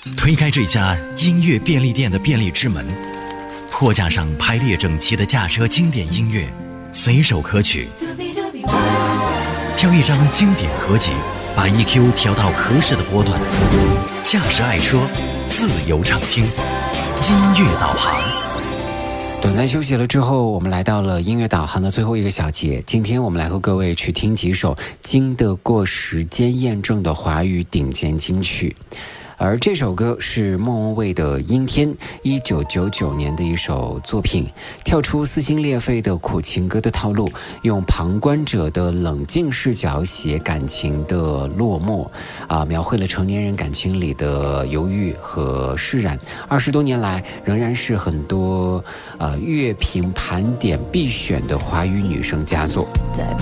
推开这家音乐便利店的便利之门，货架上排列整齐的驾车经典音乐，随手可取。挑一张经典合集，把 EQ 调到合适的波段，驾驶爱车，自由畅听，音乐导航。 短暂休息了之后，我们来到了音乐导航的最后一个小节。今天我们来和各位去听几首经得过时间验证的华语顶尖金曲。而这首歌是莫文蔚的《阴天》，1999年的一首作品，跳出撕心裂肺的苦情歌的套路，用旁观者的冷静视角写感情的落寞，描绘了成年人感情里的犹豫和释然。20多年来，仍然是很多乐评盘点必选的华语女声佳作。